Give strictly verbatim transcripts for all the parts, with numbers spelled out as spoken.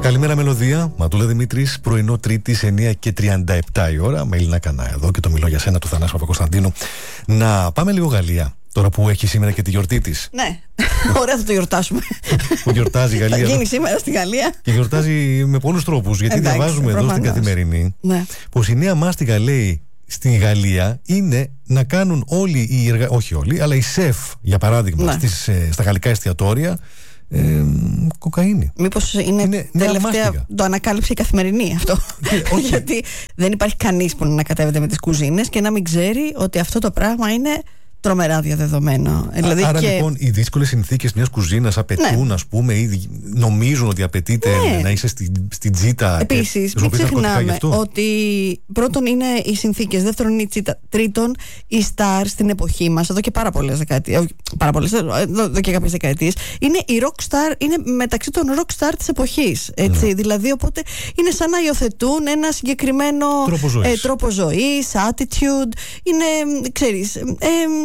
Καλημέρα μελωδία, Ματούλα Δημήτρης, πρωινό Τρίτης, εννιά και τριάντα επτά η ώρα. Με Έλληνα Κανά εδώ και το μιλώ για σένα του Θανάση Παπακοσταντίνου. Να πάμε λίγο Γαλλία, τώρα που έχει σήμερα και τη γιορτή της. Ναι, ωραία, θα το γιορτάσουμε. Που γιορτάζει η Γαλλία. Θα γίνει σήμερα στη Γαλλία. Και γιορτάζει με πολλούς τρόπους. Γιατί Εντάξει, διαβάζουμε εδώ στην Καθημερινή, ναι, πως η νέα μάστιγα, λέει, στην Γαλλία είναι να κάνουν όλοι οι εργα... όχι όλοι, αλλά οι σεφ, για παράδειγμα, ναι, στις, στα γαλλικά εστιατόρια, Ε, κοκαίνη. Μήπως είναι, είναι τελευταία, το ανακάλυψε η Καθημερινή αυτό. Όχι. Γιατί δεν υπάρχει κανείς που να ανακατεύεται με τις κουζίνες και να μην ξέρει ότι αυτό το πράγμα είναι τρομερά διαδεδομένο. Δηλαδή άρα και... λοιπόν οι δύσκολες συνθήκες μιας κουζίνας απαιτούν, ναι, ας πούμε, ή νομίζουν ότι απαιτείται, ναι, να είσαι στην στη τζίτα. Επίσης, μην ξεχνάμε ότι πρώτον είναι οι συνθήκες, δεύτερον είναι η τζίτα, τρίτον η star στην εποχή μας, εδώ και πάρα πολλές δεκαετίες, πάρα πολλές, εδώ και κάποιες δεκαετίες, είναι η rock star, είναι μεταξύ των rock star της εποχής. Έτσι, ναι, δηλαδή οπότε είναι σαν να υιοθετούν ένα συγκεκριμένο τρόπο ζωής, ε, τρόπο ζωής attitude, είναι, ξέρεις, ε,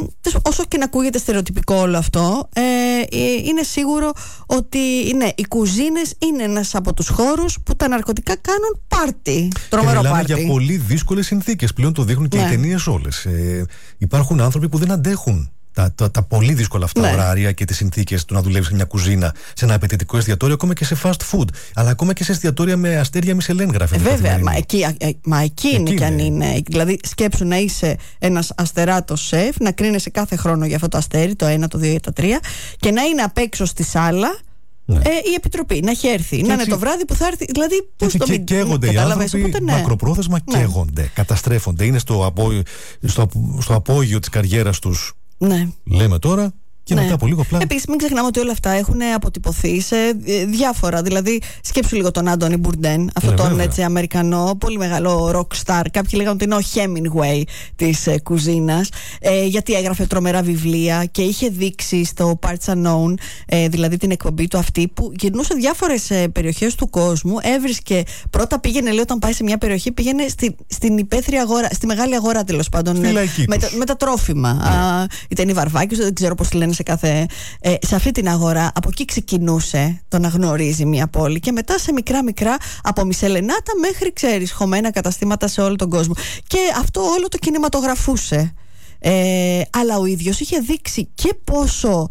όσο και να ακούγεται στερεοτυπικό όλο αυτό, ε, είναι σίγουρο ότι ναι, οι κουζίνες είναι ένας από τους χώρους που τα ναρκωτικά κάνουν πάρτι. Τρομερό πάρτι. Μιλάμε για πολύ δύσκολες συνθήκες. Πλέον το δείχνουν και, ναι, οι ταινίες όλες. Ε, υπάρχουν άνθρωποι που δεν αντέχουν τα, τα, τα πολύ δύσκολα αυτά, ναι, ωράρια και τις συνθήκες του να δουλεύεις σε μια κουζίνα, σε ένα απαιτητικό εστιατόριο, ακόμα και σε fast food, αλλά ακόμα και σε εστιατόρια με αστέρια Μισελέν, γράφει. Ε, βέβαια, μα εκεί, μα εκεί, εκεί είναι κι αν είναι. Δηλαδή, σκέψου να είσαι ένας αστεράτος σεφ, να κρίνεσαι κάθε χρόνο για αυτό το αστέρι, το ένα, το δύο ή το τρία, και να είναι απ' έξω στη σάλα. Ναι. Ε, η επιτροπή να έχει έρθει, και να έτσι, είναι το βράδυ που θα έρθει. Δηλαδή, πώς το μην καίγονται οι άνθρωποι, οπότε, ναι, μακροπρόθεσμα, ναι, καίγονται, καταστρέφονται. Είναι στο, απο, στο, στο απόγειο της καριέρας τους. Ναι. Λέμε τώρα. Και ναι, μετά από λίγο απλά. Επίσης, μην ξεχνάμε ότι όλα αυτά έχουν αποτυπωθεί σε διάφορα. Δηλαδή, σκέψου λίγο τον Άντονι Μπουρντέν, αυτόν τον, βέβαια, έτσι, Αμερικανό, πολύ μεγάλο rock star. Κάποιοι λέγανε ότι είναι ο Hemingway της ε, κουζίνας, ε, γιατί έγραφε τρομερά βιβλία και είχε δείξει στο Parts Unknown, ε, δηλαδή την εκπομπή του αυτή, που γυρνούσε διάφορες ε, περιοχές του κόσμου. Έβρισκε, πρώτα πήγαινε, λέει, όταν πάει σε μια περιοχή, πήγαινε στη, στην υπαίθρια αγορά, στη μεγάλη αγορά τέλος πάντων, ε, με, με τα τρόφιμα. Yeah. Α, ήταν η Βαρβάκιος, δεν ξέρω πώς τη λένε. Σε, κάθε, ε, σε αυτή την αγορά, από εκεί ξεκινούσε το να γνωρίζει μια πόλη και μετά σε μικρά μικρά, από Μισελενάτα μέχρι, ξέρεις, χωμένα καταστήματα σε όλο τον κόσμο, και αυτό όλο το κινηματογραφούσε, ε, αλλά ο ίδιος είχε δείξει και πόσο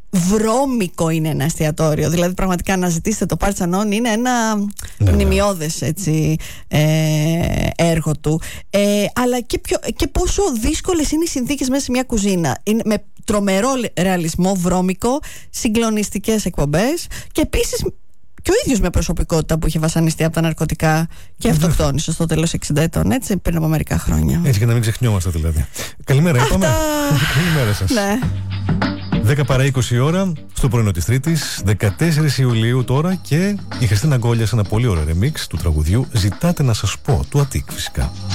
βρώμικο είναι ένα εστιατόριο. Δηλαδή, πραγματικά να ζητήσετε το Parts Unknown είναι ένα, ναι, μνημειώδες, έτσι, ε, έργο του, ε, αλλά και, πιο, και πόσο δύσκολες είναι οι συνθήκες μέσα σε μια κουζίνα. Είναι με τρομερό ρεαλισμό, βρώμικο, συγκλονιστικές εκπομπές, και επίσης και ο ίδιος με προσωπικότητα που είχε βασανιστεί από τα ναρκωτικά και αυτοκτόνησε στο τέλος εξήντα ετών, έτσι, πριν από μερικά χρόνια. Έτσι, για να μην ξεχνιόμαστε δηλαδή. Καλημέρα, Αυτά... είπαμε. Καλημέρα σας. Ναι. δέκα παρά είκοσι ώρα στο πρωινό της Τρίτης, δεκατέσσερις Ιουλίου τώρα, και η Χριστίνα Γκόλια σε ένα πολύ ωραίο ρεμίξ του τραγουδιού «Ζητάτε να σας πω», του Αττικ φυσικά.